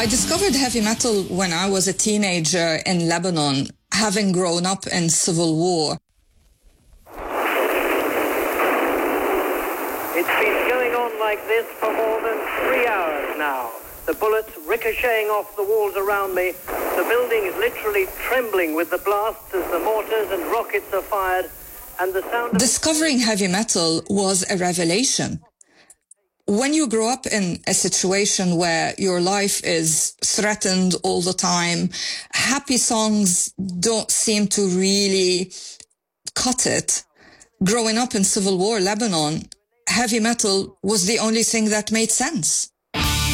I discovered heavy metal when I was a teenager in Lebanon, having grown up in civil war. It's been going on like this for more than 3 hours now. The bullets ricocheting off the walls around me. The building is literally trembling with the blasts as the mortars and rockets are fired. And the sound of... Discovering heavy metal was a revelation. When you grow up in a situation where your life is threatened all the time, happy songs don't seem to really cut it. Growing up in civil war Lebanon, heavy metal was the only thing that made sense.